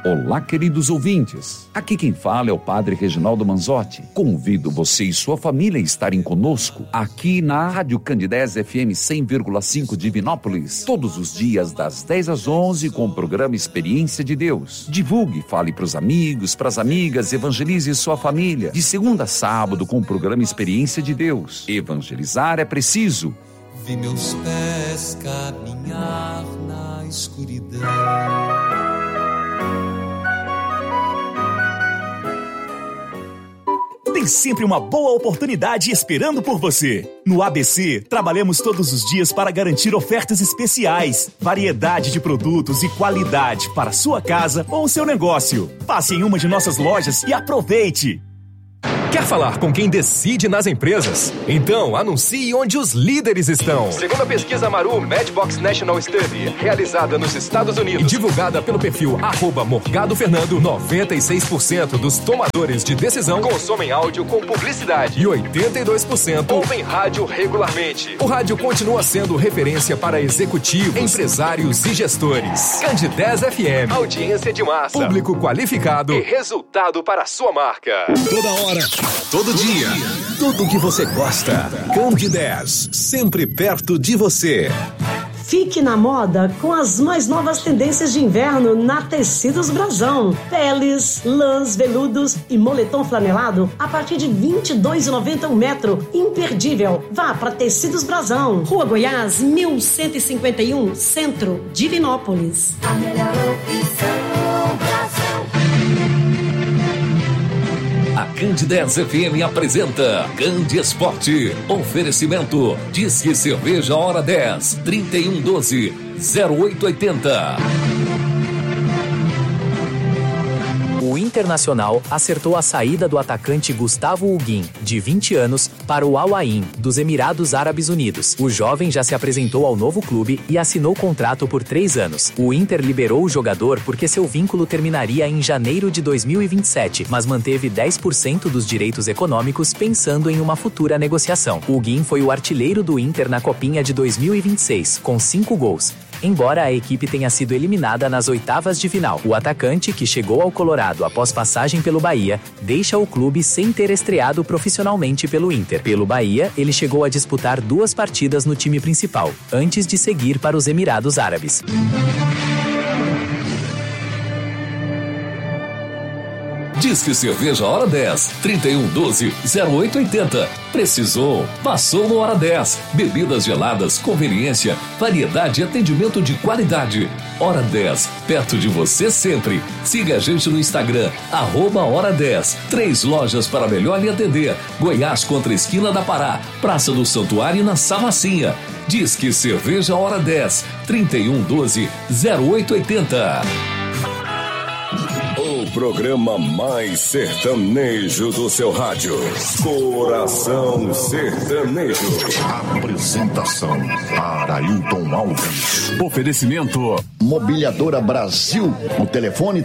Olá, queridos ouvintes. Aqui quem fala é o Padre Reginaldo Manzotti. Convido você e sua família a estarem conosco aqui na Rádio Candidez FM 100,5 de Divinópolis, todos os dias das 10 às 11 com o programa Experiência de Deus. Divulgue, fale para os amigos, para as amigas, evangelize sua família. De segunda a sábado com o programa Experiência de Deus. Evangelizar é preciso. Vi meus pés caminhar na escuridão. Tem sempre uma boa oportunidade esperando por você. No ABC, trabalhamos todos os dias para garantir ofertas especiais, variedade de produtos e qualidade para sua casa ou seu negócio. Passe em uma de nossas lojas e aproveite! Quer falar com quem decide nas empresas? Então anuncie onde os líderes estão. Segundo a pesquisa Maru Matchbox National Study, realizada nos Estados Unidos e divulgada pelo perfil @MorgadoFernando, 96% dos tomadores de decisão consomem áudio com publicidade e 82% ouvem rádio regularmente. O rádio continua sendo referência para executivos, empresários e gestores. Candidez FM, audiência de massa, público qualificado e resultado para a sua marca. Toda hora, todo dia, tudo o que você gosta. Candidez, sempre perto de você. Fique na moda com as mais novas tendências de inverno na Tecidos Brasão. Peles, lãs, veludos e moletom flanelado a partir de R$ 22,90 um metro. Imperdível. Vá para Tecidos Brasão. Rua Goiás, 1151, Centro, Divinópolis. A melhor opção, Brasão. A Candidez FM apresenta Candi Esporte. Oferecimento Disque Cerveja Hora 10 3112 0880. O Internacional acertou a saída do atacante Gustavo Huguin, de 20 anos, para o Al Ain, dos Emirados Árabes Unidos. O jovem já se apresentou ao novo clube e assinou contrato por 3 anos. O Inter liberou o jogador porque seu vínculo terminaria em janeiro de 2027, mas manteve 10% dos direitos econômicos pensando em uma futura negociação. Huguin foi o artilheiro do Inter na Copinha de 2026, com 5 gols. Embora a equipe tenha sido eliminada nas oitavas de final, o atacante, que chegou ao Colorado após passagem pelo Bahia, deixa o clube sem ter estreado profissionalmente pelo Inter. Pelo Bahia, ele chegou a disputar 2 partidas no time principal, antes de seguir para os Emirados Árabes. Disque Cerveja Hora 10 3112 0880. Precisou? Passou no Hora 10. Bebidas geladas, conveniência, variedade e atendimento de qualidade. Hora 10, perto de você sempre. Siga a gente no Instagram, @Hora 10. 3 lojas para melhor lhe atender. Goiás contra a esquina da Pará, Praça do Santuário na Samacinha. Disque Cerveja Hora 10 3112 0880. O programa mais sertanejo do seu rádio. Coração Sertanejo. Apresentação: Arailton Alves. Oferecimento: Mobiliadora Brasil. O telefone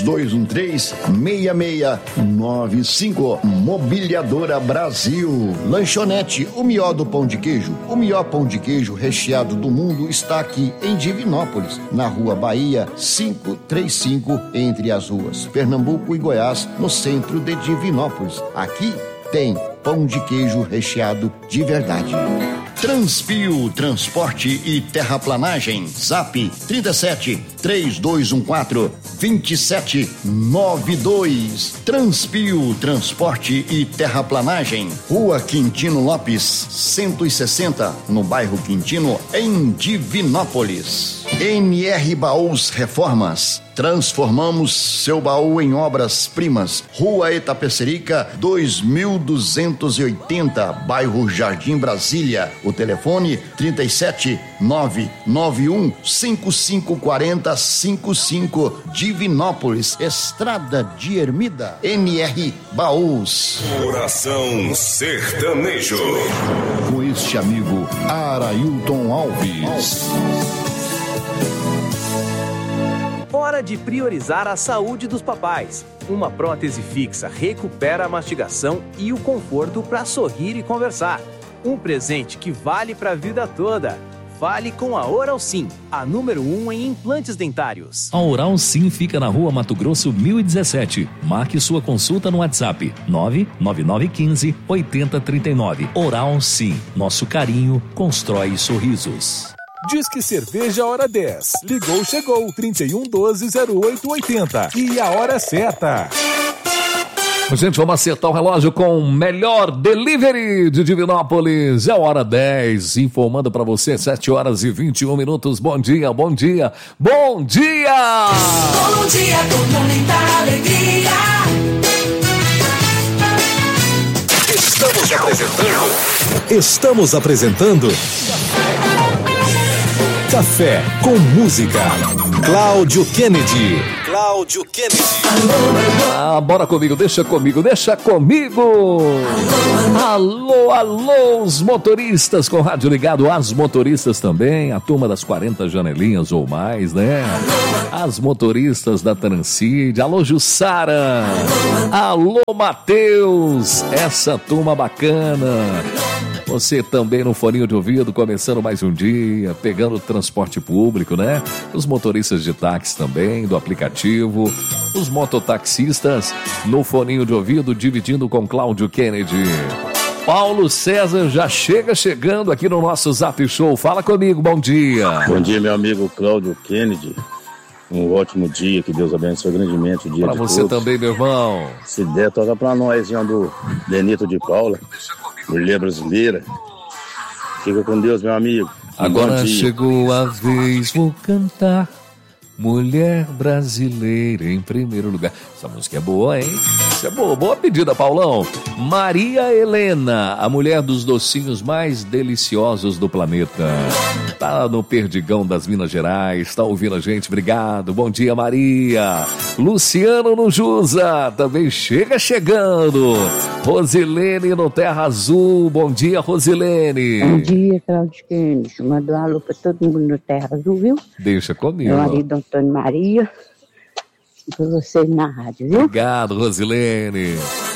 3213-6695. Mobiliadora Brasil. Lanchonete, o melhor do pão de queijo. O melhor pão de queijo recheado do mundo está aqui em Divinópolis, na Rua Bahia 535, entre as ruas Pernambuco e Goiás, no centro de Divinópolis. Aqui tem pão de queijo recheado de verdade. Transpio Transporte e Terraplanagem. Zap 37-3214-2792. Transpio Transporte e Terraplanagem. Rua Quintino Lopes, 160, no bairro Quintino, em Divinópolis. NR Baús Reformas. Transformamos seu baú em obras-primas. Rua Itapecerica, 2280, bairro Jardim Brasília. O telefone 37-991-5540-55, Divinópolis, Estrada de Ermida. NR Baús. Coração Sertanejo. Com este amigo Arailton Alves. Hora de priorizar a saúde dos papais. Uma prótese fixa recupera a mastigação e o conforto para sorrir e conversar. Um presente que vale para a vida toda. Fale com a Oral Sim, a número 1 em implantes dentários. A Oral Sim fica na Rua Mato Grosso 1017. Marque sua consulta no WhatsApp 99915 8039. Oral Sim, nosso carinho constrói sorrisos. Disque Cerveja Hora 10. Ligou, chegou. 3112-0880. E a hora certa. Gente, vamos acertar o relógio com o melhor delivery de Divinópolis. É a hora 10, informando para você, 7 horas e 21 minutos. Bom dia, bom dia, bom dia! Bom dia com muita alegria. Estamos apresentando Café com Música. Cláudio Kennedy. Bora comigo, deixa comigo. Alô, os motoristas com rádio ligado, as motoristas também, a turma das 40 janelinhas ou mais, né? As motoristas da Transcid, alô Jussara, alô Matheus, essa turma bacana. Você também no foninho de ouvido, começando mais um dia, pegando o transporte público, né? Os motoristas de táxi também, do aplicativo, os mototaxistas no foninho de ouvido, dividindo com Cláudio Kennedy. Paulo César já chegando aqui no nosso Zap Show. Fala comigo, bom dia. Bom dia, meu amigo Cláudio Kennedy. Um ótimo dia, que Deus abençoe grandemente o dia pra de você todos. Também, meu irmão. Se der, toca pra nós, do Benito de Paula, mulher brasileira. Fica com Deus, meu amigo. Agora chegou a vez, vou cantar Mulher Brasileira em primeiro lugar. Essa música é boa, hein? Isso é boa pedida, Paulão. Maria Helena, a mulher dos docinhos mais deliciosos do planeta. Tá no Perdigão das Minas Gerais, tá ouvindo a gente, obrigado. Bom dia, Maria. Luciano no Jusa, também chegando. Rosilene no Terra Azul, bom dia, Rosilene. Bom dia, Cláudio Kennedy. Mando um alô pra todo mundo no Terra Azul, viu? Deixa comigo. Meu marido Antônio Maria, e por vocês na rádio, viu? Obrigado, Rosilene.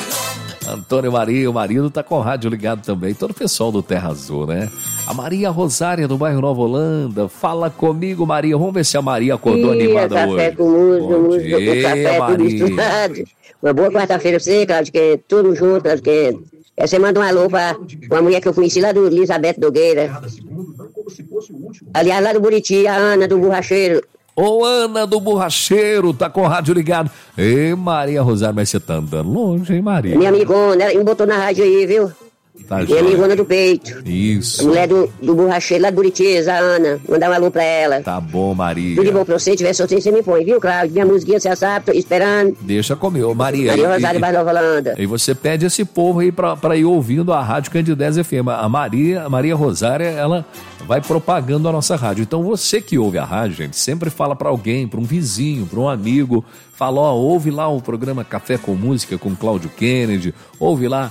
Antônio Maria, o marido tá com o rádio ligado também. Todo o pessoal do Terra Azul, né? A Maria Rosária do bairro Nova Holanda. Fala comigo, Maria. Vamos ver se a Maria acordou animada café hoje. Café com música, café Maria. tudo misturado. Uma boa quarta-feira pra você, Cláudio, que tudo junto, Cláudio, que você manda um alô pra uma mulher que eu conheci lá do Elizabeth Nogueira. Aliás, lá do Buriti, a Ana do Borracheiro. Ô, Ana do Borracheiro, tá com o rádio ligado. Ei, Maria Rosário, mas você tá andando longe, hein, Maria? Minha amigona, ela me botou na rádio aí, viu? Tá, minha amigona do peito. Isso. A mulher do Borracheiro, lá do Buriti, a Ana. Mandar um alô pra ela. Tá bom, Maria. Tudo de bom pra você, tiver sorteio, você me põe, viu, Cláudio? Minha musiquinha, você sabe, tô esperando. Deixa comigo, Maria. Maria Rosário, Bairro Nova Holanda. E você pede esse povo aí pra ir ouvindo a Rádio Candidez FM. A Maria Rosária, ela vai propagando a nossa rádio. Então você que ouve a rádio, gente, sempre fala pra alguém, pra um vizinho, pra um amigo. Fala, ouve lá o programa Café com Música com Cláudio Kennedy, ouve lá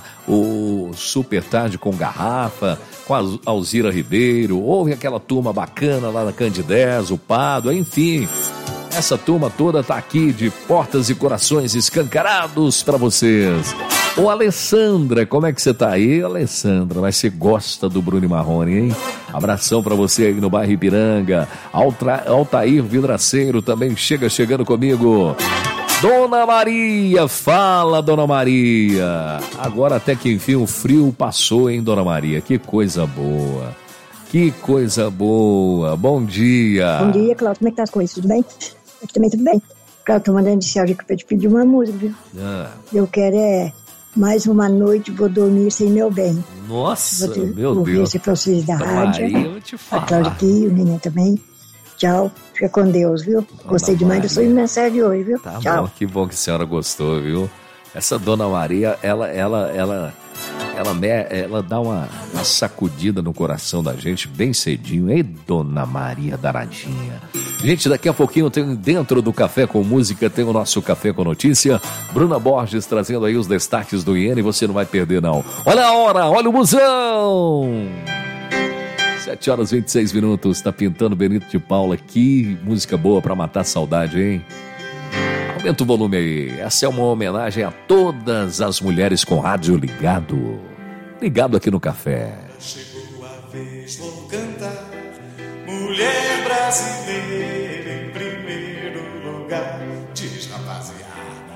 o Super Tarde com Garrafa, com a Alzira Ribeiro, ouve aquela turma bacana lá na Candidez, o Pado, enfim. Essa turma toda tá aqui de portas e corações escancarados pra vocês. Ô, Alessandra, como é que você tá aí, Alessandra? Mas você gosta do Bruno Marrone, hein? Abração pra você aí no bairro Ipiranga. Altair Vidraceiro também chegando comigo. Dona Maria, fala, Dona Maria. Agora até que enfim o frio passou, hein, Dona Maria? Que coisa boa. Que coisa boa. Bom dia. Bom dia, Cláudio. Como é que tá as coisas? Tudo bem? Aqui também tudo bem. Cláudio, tô mandando esse áudio aqui pra te pedir uma música, viu? Eu quero mais uma noite, vou dormir sem meu bem. Nossa, meu Deus. Vou ver pra vocês da rádio. Maria, eu vou te falar. A Cláudia aqui, o neném também. Tchau. Fica com Deus, viu? Gostei demais da sua mensagem hoje, viu? Tá Tchau. bom, que bom que a senhora gostou, viu? Essa Dona Maria, ela dá uma sacudida no coração da gente bem cedinho. Ei, Dona Maria Daradinha. Gente, daqui a pouquinho tem dentro do Café com Música, tem o nosso Café com Notícia. Bruna Borges trazendo aí os destaques do IN, você não vai perder não. Olha a hora, olha o busão! 7 horas e 26 minutos, tá pintando Benito de Paula. Que música boa pra matar a saudade, hein? Aumenta o volume aí. Essa é uma homenagem a todas as mulheres com rádio ligado. Ligado aqui no Café. Chegou a vez, vou cantar brasileiro em primeiro lugar. Diz, rapaziada.